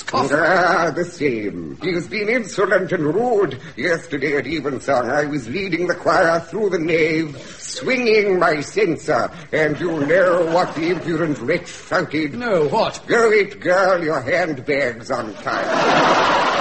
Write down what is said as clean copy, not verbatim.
Ah, the same. He's been insolent and rude. Yesterday at evensong I was leading the choir through the nave, swinging my censer, and you know what the impudent wretch shouted? No, what? Go it, girl, your handbag's on time.